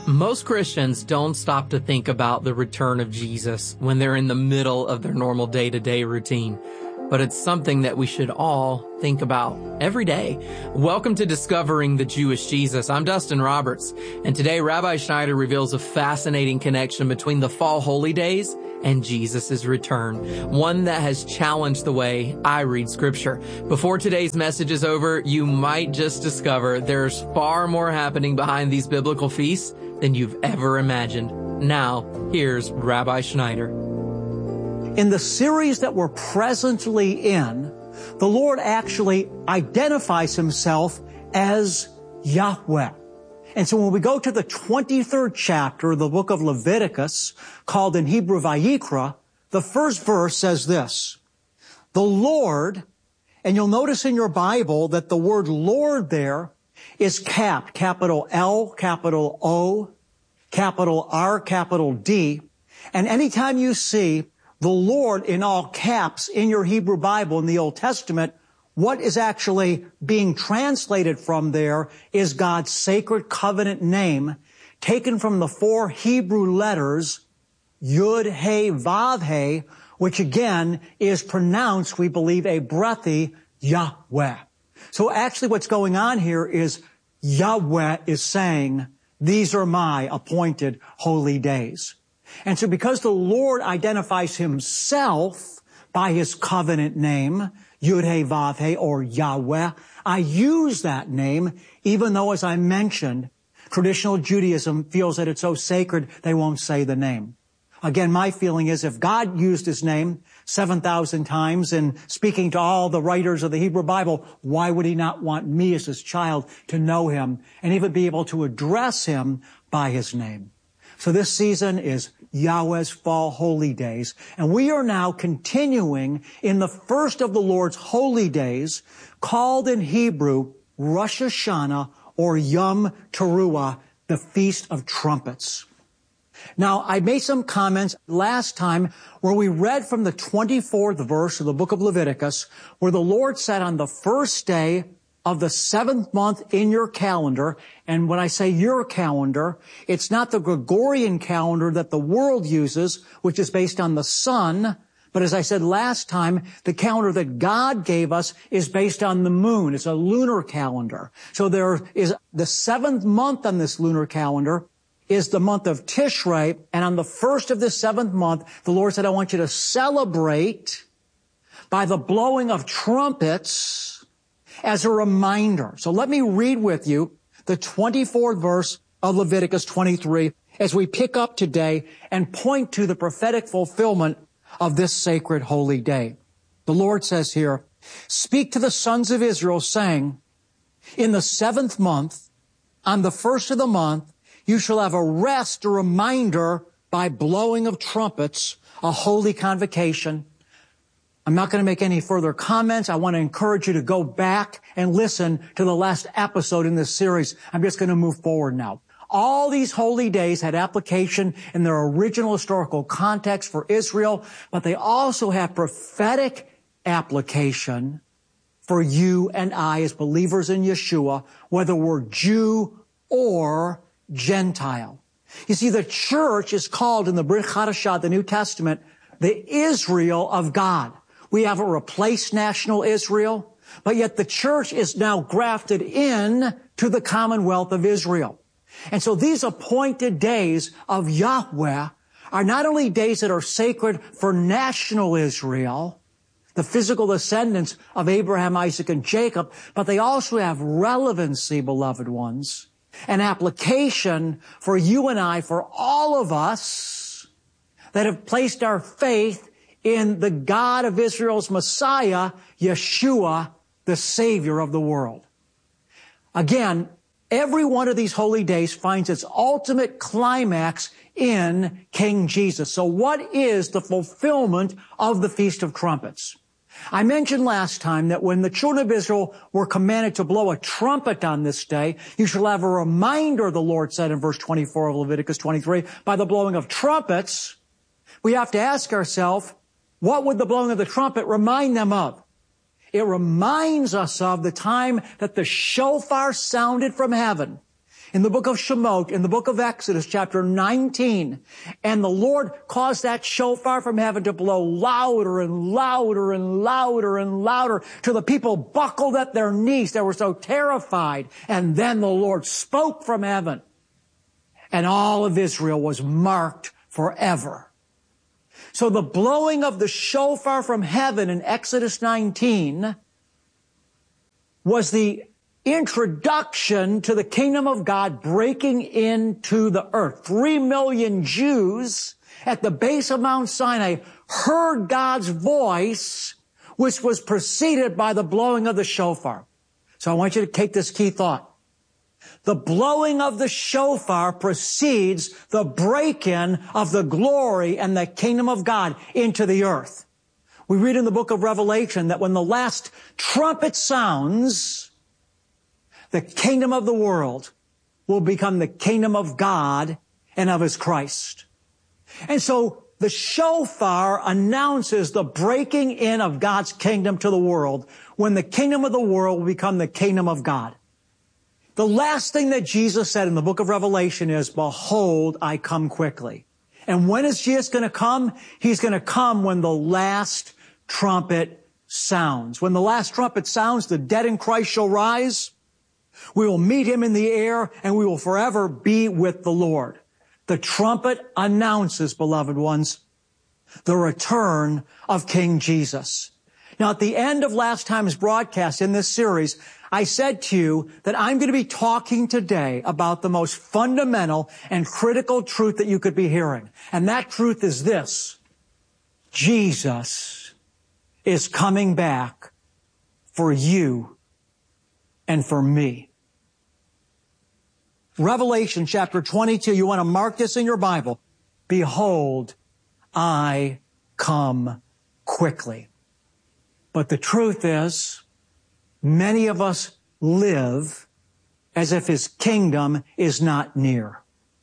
Most Christians don't stop to think about the return of Jesus when they're in the middle of their normal day-to-day routine. But it's something that we should all think about every day. Welcome to Discovering the Jewish Jesus. I'm Dustin Roberts, and today Rabbi Schneider reveals a fascinating connection between the fall holy days and Jesus' return, one that has challenged the way I read Scripture. Before today's message is over, you might just discover there's far more happening behind these biblical feasts than you've ever imagined. Now, here's Rabbi Schneider. In the series that we're presently in, the Lord actually identifies himself as Yahweh. And so when we go to the 23rd chapter of the book of Leviticus, called in Hebrew Vayikra, the first verse says this: the Lord, and you'll notice in your Bible that the word Lord there is capped, capital L, capital O, capital R, capital D. And anytime you see the Lord in all caps in your Hebrew Bible in the Old Testament, what is actually being translated from there is God's sacred covenant name, taken from the four Hebrew letters, Yud, He, Vav, He, which again is pronounced, we believe, a breathy Yahweh. So actually what's going on here is Yahweh is saying, these are my appointed holy days. And so because the Lord identifies himself by his covenant name, Yud He Vav He, or Yahweh, I use that name, even though, as I mentioned, traditional Judaism feels that it's so sacred they won't say the name. Again, my feeling is if God used his name 7,000 times in speaking to all the writers of the Hebrew Bible, why would he not want me as his child to know him and even be able to address him by his name? So this season is Yahweh's Fall Holy Days, and we are now continuing in the first of the Lord's holy days, called in Hebrew Rosh Hashanah or Yom Teruah, the Feast of Trumpets. Now, I made some comments last time where we read from the 24th verse of the book of Leviticus, where the Lord said on the first day of the seventh month in your calendar, and when I say your calendar, it's not the Gregorian calendar that the world uses, which is based on the sun, but as I said last time, the calendar that God gave us is based on the moon. It's a lunar calendar. So there is the seventh month on this lunar calendar is the month of Tishrei, and on the first of this seventh month, the Lord said, I want you to celebrate by the blowing of trumpets as a reminder. So let me read with you the 24th verse of Leviticus 23 as we pick up today and point to the prophetic fulfillment of this sacred holy day. The Lord says here, speak to the sons of Israel, saying, in the seventh month, on the first of the month, you shall have a rest, a reminder by blowing of trumpets, a holy convocation. I'm not going to make any further comments. I want to encourage you to go back and listen to the last episode in this series. I'm just going to move forward now. All these holy days had application in their original historical context for Israel, but they also have prophetic application for you and I as believers in Yeshua, whether we're Jew or Gentile. You see, the church is called in the Brit Hadashah, the New Testament, the Israel of God. We haven't replaced national Israel, but yet the church is now grafted in to the commonwealth of Israel. And so these appointed days of Yahweh are not only days that are sacred for national Israel, the physical descendants of Abraham, Isaac, and Jacob, but they also have relevancy, beloved ones, an application for you and I, for all of us that have placed our faith in the God of Israel's Messiah, Yeshua, the Savior of the world. Again, every one of these holy days finds its ultimate climax in King Jesus. So what is the fulfillment of the Feast of Trumpets? I mentioned last time that when the children of Israel were commanded to blow a trumpet on this day, you shall have a reminder, the Lord said in verse 24 of Leviticus 23, by the blowing of trumpets. We have to ask ourselves, what would the blowing of the trumpet remind them of? It reminds us of the time that the shofar sounded from heaven in the book of Shemot, in the book of Exodus, chapter 19. And the Lord caused that shofar from heaven to blow louder and louder and louder and louder till the people buckled at their knees. They were so terrified. And then the Lord spoke from heaven. And all of Israel was marked forever. So the blowing of the shofar from heaven in Exodus 19 was the introduction to the kingdom of God breaking into the earth. 3 million Jews at the base of Mount Sinai heard God's voice, which was preceded by the blowing of the shofar. So I want you to take this key thought. The blowing of the shofar precedes the break-in of the glory and the kingdom of God into the earth. We read in the book of Revelation that when the last trumpet sounds, the kingdom of the world will become the kingdom of God and of His Christ. And so the shofar announces the breaking in of God's kingdom to the world when the kingdom of the world will become the kingdom of God. The last thing that Jesus said in the book of Revelation is, "Behold, I come quickly." And when is Jesus going to come? He's going to come when the last trumpet sounds. When the last trumpet sounds, the dead in Christ shall rise. We will meet Him in the air, and we will forever be with the Lord. The trumpet announces, beloved ones, the return of King Jesus. Now, at the end of last time's broadcast in this series, I said to you that I'm going to be talking today about the most fundamental and critical truth that you could be hearing. And that truth is this: Jesus is coming back for you and for me. Revelation chapter 22, you want to mark this in your Bible. Behold, I come quickly. But the truth is, many of us live as if His kingdom is not near.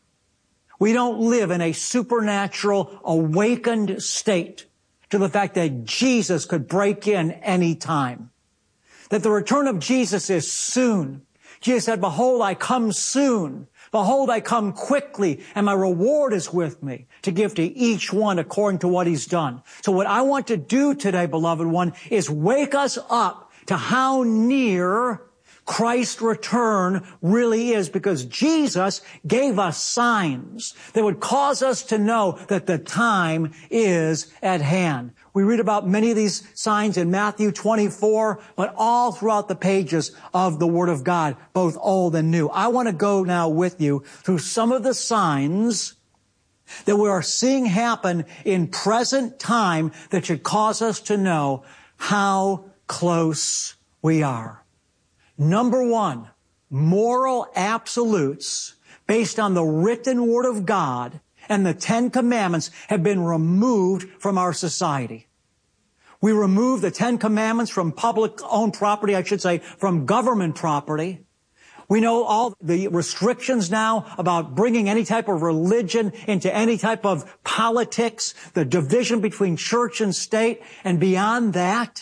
We don't live in a supernatural, awakened state to the fact that Jesus could break in any time. That the return of Jesus is soon. Jesus said, "Behold, I come soon. Behold, I come quickly, and my reward is with me to give to each one according to what he's done." So what I want to do today, beloved one, is wake us up to how near Christ's return really is, because Jesus gave us signs that would cause us to know that the time is at hand. We read about many of these signs in Matthew 24, but all throughout the pages of the Word of God, both old and new. I want to go now with you through some of the signs that we are seeing happen in present time that should cause us to know how close we are. Number one, moral absolutes based on the written Word of God and the Ten Commandments have been removed from our society. We remove the Ten Commandments from public-owned property, from government property. We know all the restrictions now about bringing any type of religion into any type of politics, the division between church and state, and beyond that,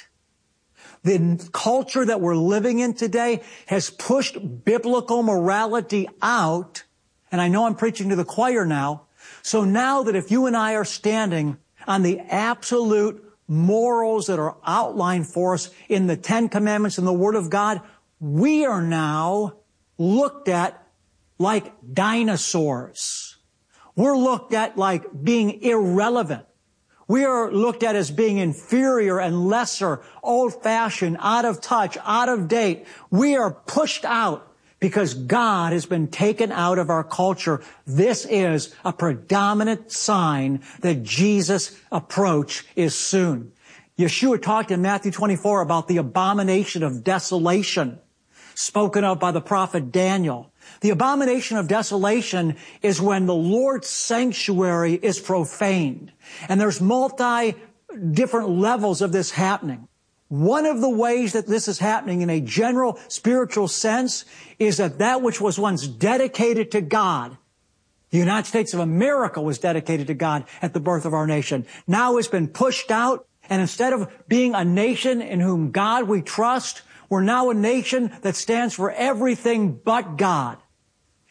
the culture that we're living in today has pushed biblical morality out. And I know I'm preaching to the choir now. So now that if you and I are standing on the absolute morals that are outlined for us in the Ten Commandments and the Word of God, we are now looked at like dinosaurs. We're looked at like being irrelevant. We are looked at as being inferior and lesser, old-fashioned, out of touch, out of date. We are pushed out because God has been taken out of our culture. This is a predominant sign that Jesus' approach is soon. Yeshua talked in Matthew 24 about the abomination of desolation, spoken of by the prophet Daniel. The abomination of desolation is when the Lord's sanctuary is profaned. And there's different levels of this happening. One of the ways that this is happening in a general spiritual sense is that which was once dedicated to God, the United States of America was dedicated to God at the birth of our nation, now has been pushed out. And instead of being a nation in whom God we trust, we're now a nation that stands for everything but God.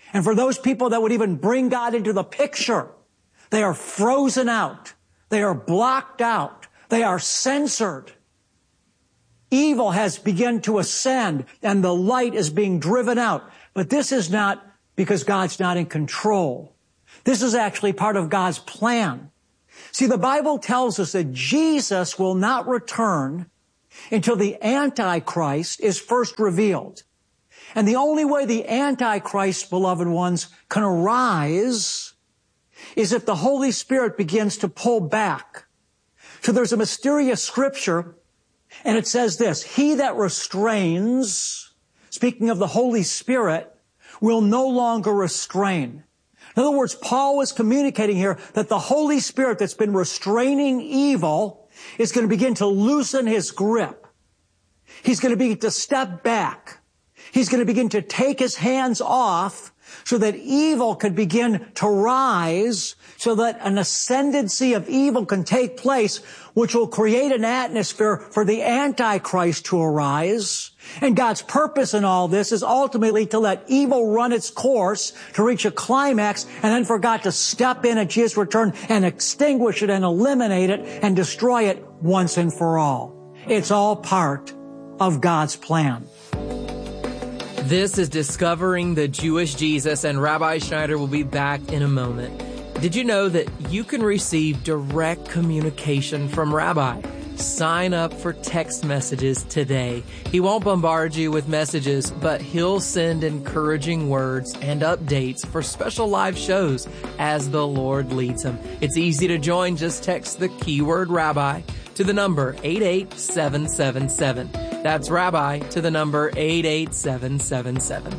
And for those people that would even bring God into the picture, they are frozen out. They are blocked out. They are censored. Evil has begun to ascend and the light is being driven out. But this is not because God's not in control. This is actually part of God's plan. See, the Bible tells us that Jesus will not return until the Antichrist is first revealed. And the only way the Antichrist, beloved ones, can arise is if the Holy Spirit begins to pull back. So there's a mysterious scripture, and it says this: he that restrains, speaking of the Holy Spirit, will no longer restrain. In other words, Paul was communicating here that the Holy Spirit that's been restraining evil is going to begin to loosen his grip. He's going to begin to step back. He's going to begin to take his hands off so that evil could begin to rise, so that an ascendancy of evil can take place, which will create an atmosphere for the Antichrist to arise. And God's purpose in all this is ultimately to let evil run its course, to reach a climax, and then for God to step in at Jesus' return and extinguish it and eliminate it and destroy it once and for all. It's all part of God's plan. This is Discovering the Jewish Jesus, and Rabbi Schneider will be back in a moment. Did you know that you can receive direct communication from Rabbi? Sign up for text messages today. He won't bombard you with messages, but he'll send encouraging words and updates for special live shows as the Lord leads him. It's easy to join. Just text the keyword Rabbi to the number 88777. That's Rabbi to the number 88777.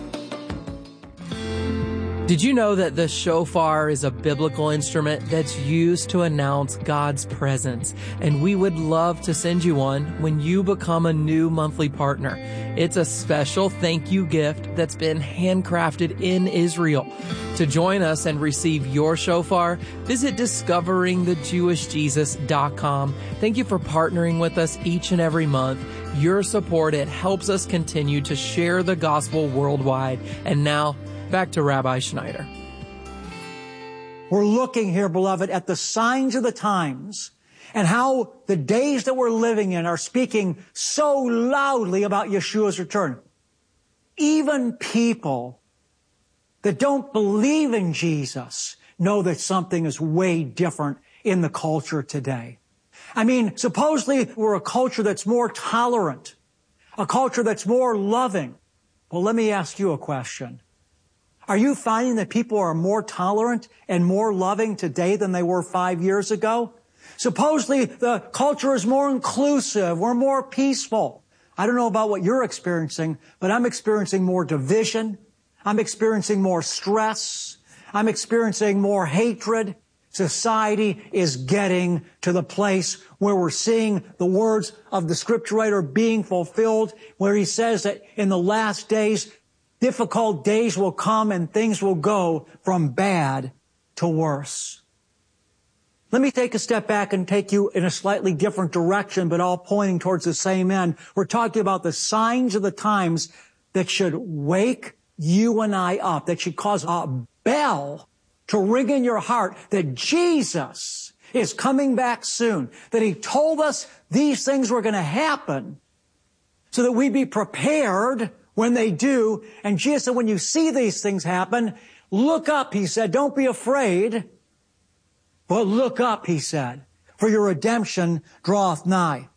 Did you know that the shofar is a biblical instrument that's used to announce God's presence? And we would love to send you one when you become a new monthly partner. It's a special thank you gift that's been handcrafted in Israel. To join us and receive your shofar, visit discoveringthejewishjesus.com. Thank you for partnering with us each and every month. Your support, it helps us continue to share the gospel worldwide. And now, back to Rabbi Schneider. We're looking here, beloved, at the signs of the times and how the days that we're living in are speaking so loudly about Yeshua's return. Even people that don't believe in Jesus know that something is way different in the culture today. I mean, supposedly we're a culture that's more tolerant, a culture that's more loving. Well, let me ask you a question. Are you finding that people are more tolerant and more loving today than they were 5 years ago? Supposedly the culture is more inclusive. We're more peaceful. I don't know about what you're experiencing, but I'm experiencing more division. I'm experiencing more stress. I'm experiencing more hatred. Society is getting to the place where we're seeing the words of the scripture writer being fulfilled, where he says that in the last days, difficult days will come and things will go from bad to worse. Let me take a step back and take you in a slightly different direction, but all pointing towards the same end. We're talking about the signs of the times that should wake you and I up, that should cause a bell to ring in your heart that Jesus is coming back soon, that he told us these things were going to happen so that we be prepared when they do. And Jesus said, when you see these things happen, look up, he said. Don't be afraid, but look up, he said, for your redemption draweth nigh.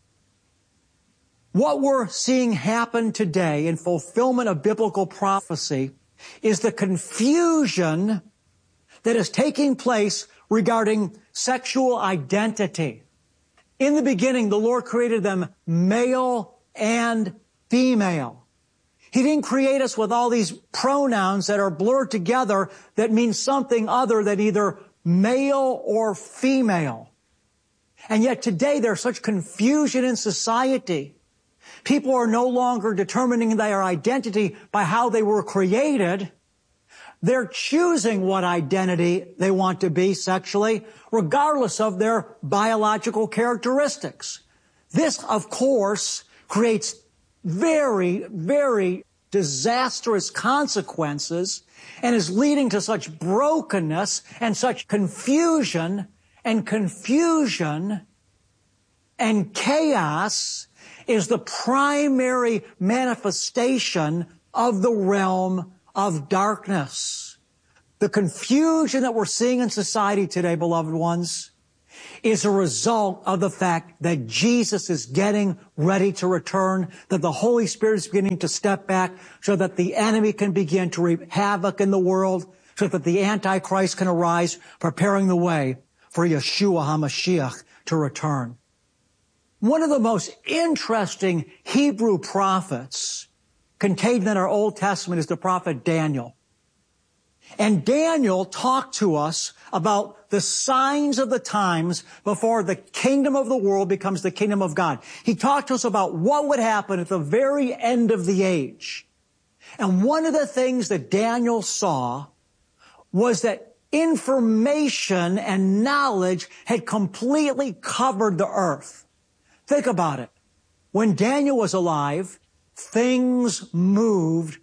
What we're seeing happen today in fulfillment of biblical prophecy is the confusion that is taking place regarding sexual identity. In the beginning, the Lord created them male and female. He didn't create us with all these pronouns that are blurred together that mean something other than either male or female. And yet today there's such confusion in society. People are no longer determining their identity by how they were created. They're choosing what identity they want to be sexually, regardless of their biological characteristics. This, of course, creates very, very disastrous consequences and is leading to such brokenness and such confusion and chaos is the primary manifestation of the realm of darkness. The confusion that we're seeing in society today, beloved ones, is a result of the fact that Jesus is getting ready to return, that the Holy Spirit is beginning to step back so that the enemy can begin to reap havoc in the world, so that the Antichrist can arise, preparing the way for Yeshua HaMashiach to return. One of the most interesting Hebrew prophets contained in our Old Testament is the prophet Daniel. And Daniel talked to us about the signs of the times before the kingdom of the world becomes the kingdom of God. He talked to us about what would happen at the very end of the age. And one of the things that Daniel saw was that information and knowledge had completely covered the earth. Think about it. When Daniel was alive, things moved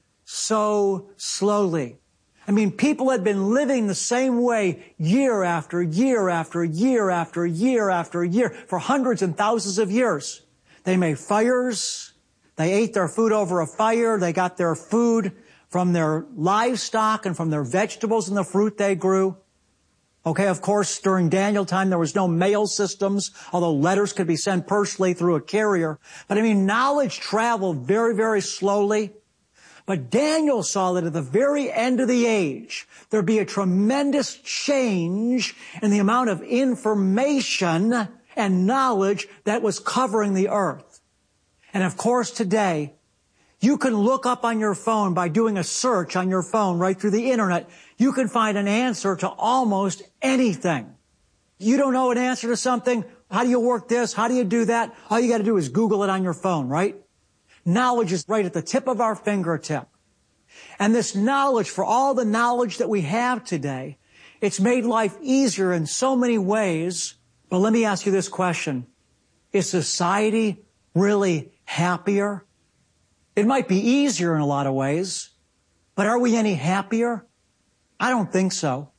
so slowly. I mean, people had been living the same way year after year after year after year after year for hundreds and thousands of years. They made fires. They ate their food over a fire. They got their food from their livestock and from their vegetables and the fruit they grew. Okay, of course, during Daniel time, there was no mail systems, although letters could be sent personally through a carrier. But I mean, knowledge traveled very, very slowly. But Daniel saw that at the very end of the age, there'd be a tremendous change in the amount of information and knowledge that was covering the earth. And of course, today, you can look up on your phone by doing a search on your phone right through the internet. You can find an answer to almost anything. You don't know an answer to something. How do you work this? How do you do that? All you got to do is Google it on your phone, right? Knowledge is right at the tip of our fingertip. And this knowledge, for all the knowledge that we have today, it's made life easier in so many ways. But let me ask you this question. Is society really happier? It might be easier in a lot of ways, but are we any happier? I don't think so.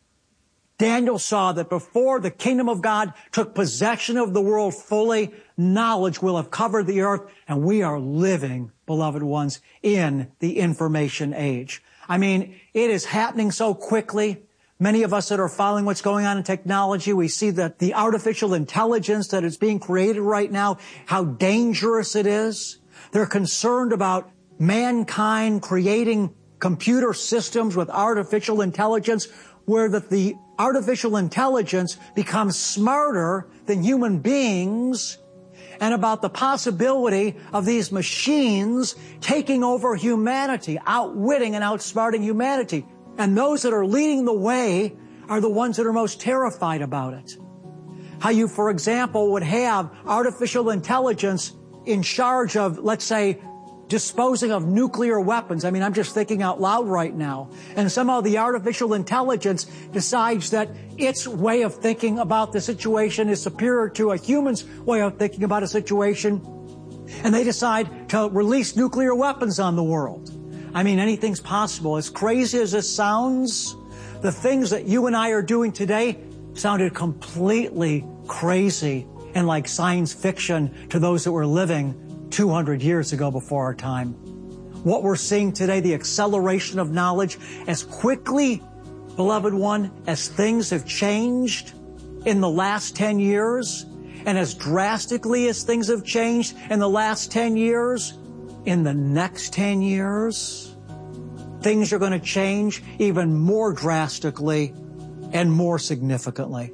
Daniel saw that before the kingdom of God took possession of the world fully, knowledge will have covered the earth, and we are living, beloved ones, in the information age. I mean, it is happening so quickly. Many of us that are following what's going on in technology, we see that the artificial intelligence that is being created right now, how dangerous it is. They're concerned about mankind creating computer systems with artificial intelligence where the artificial intelligence becomes smarter than human beings, and about the possibility of these machines taking over humanity, outwitting and outsmarting humanity. And those that are leading the way are the ones that are most terrified about it. How you, for example, would have artificial intelligence in charge of, let's say, disposing of nuclear weapons. I mean, I'm just thinking out loud right now. And somehow the artificial intelligence decides that its way of thinking about the situation is superior to a human's way of thinking about a situation. And they decide to release nuclear weapons on the world. I mean, anything's possible. As crazy as this sounds, the things that you and I are doing today sounded completely crazy and like science fiction to those that were living 200 years ago before our time. What we're seeing today, the acceleration of knowledge, as quickly, beloved one, as things have changed in the last 10 years, and as drastically as things have changed in the last 10 years, in the next 10 years, things are going to change even more drastically and more significantly.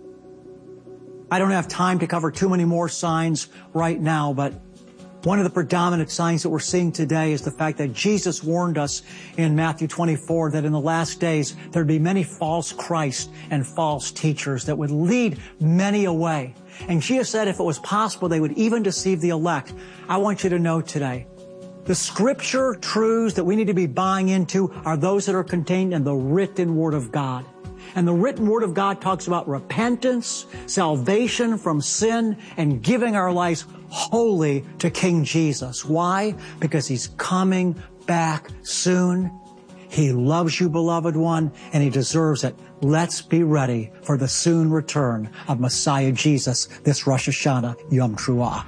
I don't have time to cover too many more signs right now, but one of the predominant signs that we're seeing today is the fact that Jesus warned us in Matthew 24 that in the last days there'd be many false Christ and false teachers that would lead many away. And Jesus said if it was possible, they would even deceive the elect. I want you to know today, the scripture truths that we need to be buying into are those that are contained in the written Word of God. And the written Word of God talks about repentance, salvation from sin, and giving our lives wholly to King Jesus. Why? Because He's coming back soon. He loves you, beloved one, and he deserves it. Let's be ready for the soon return of Messiah Jesus this Rosh Hashanah Yom Teruah.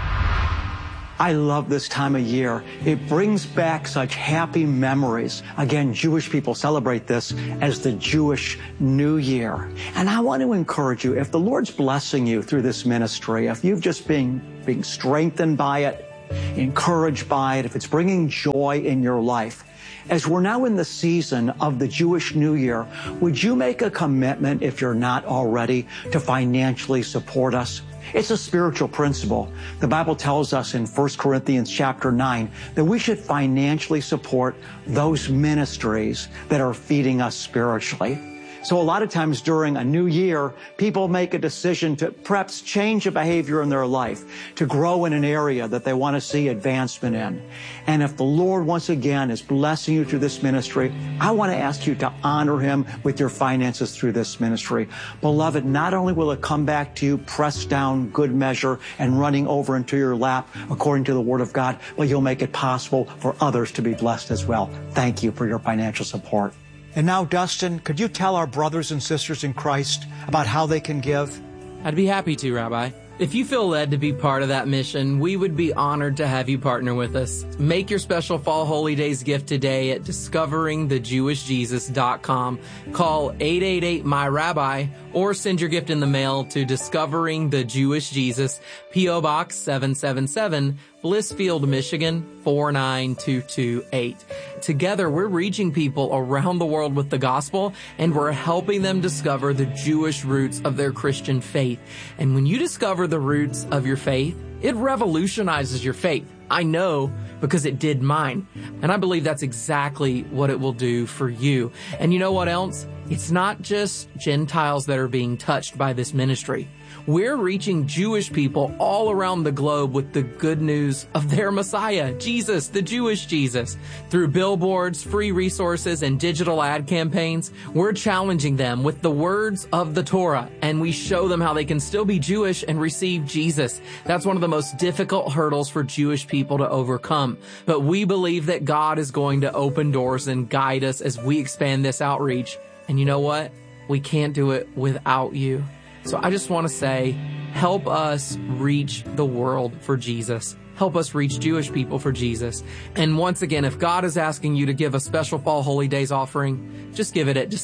I love this time of year. It brings back such happy memories. Again, Jewish people celebrate this as the Jewish New Year. And I want to encourage you, if the Lord's blessing you through this ministry, if you've just been strengthened by it, encouraged by it, if it's bringing joy in your life, as we're now in the season of the Jewish New Year, would you make a commitment, if you're not already, to financially support us? It's a spiritual principle. The Bible tells us in 1 Corinthians chapter 9 that we should financially support those ministries that are feeding us spiritually. So a lot of times during a new year, people make a decision to perhaps change a behavior in their life, to grow in an area that they want to see advancement in. And if the Lord once again is blessing you through this ministry, I want to ask you to honor him with your finances through this ministry. Beloved, not only will it come back to you pressed down, good measure, and running over into your lap according to the Word of God, but you'll make it possible for others to be blessed as well. Thank you for your financial support. And now, Dustin, could you tell our brothers and sisters in Christ about how they can give? I'd be happy to, Rabbi. If you feel led to be part of that mission, we would be honored to have you partner with us. Make your special Fall Holy Days gift today at discoveringthejewishjesus.com. Call 888-MY-RABBI or send your gift in the mail to Discovering the Jewish Jesus, P.O. Box 777, Blissfield, Michigan 49228. Together, we're reaching people around the world with the gospel, and we're helping them discover the Jewish roots of their Christian faith. And when you discover the roots of your faith, it revolutionizes your faith. I know, because it did mine. And I believe that's exactly what it will do for you. And you know what else? It's not just Gentiles that are being touched by this ministry. We're reaching Jewish people all around the globe with the good news of their Messiah, Jesus, the Jewish Jesus. Through billboards, free resources, and digital ad campaigns, we're challenging them with the words of the Torah, and we show them how they can still be Jewish and receive Jesus. That's one of the most difficult hurdles for Jewish people to overcome. But we believe that God is going to open doors and guide us as we expand this outreach. And you know what? We can't do it without you. So I just want to say, help us reach the world for Jesus. Help us reach Jewish people for Jesus. And once again, if God is asking you to give a special Fall Holy Days offering, just give it at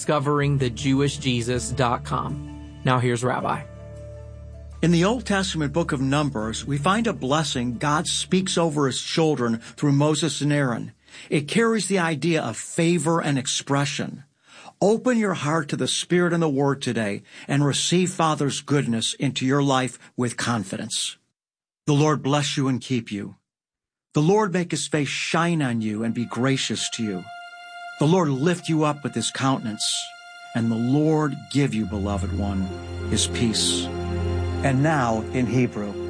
discoveringthejewishjesus.com. Now here's Rabbi. In the Old Testament book of Numbers, we find a blessing God speaks over his children through Moses and Aaron. It carries the idea of favor and expression. Open your heart to the Spirit and the Word today and receive Father's goodness into your life with confidence. The Lord bless you and keep you. The Lord make his face shine on you and be gracious to you. The Lord lift you up with his countenance, and the Lord give you, beloved one, his peace. And now in Hebrew.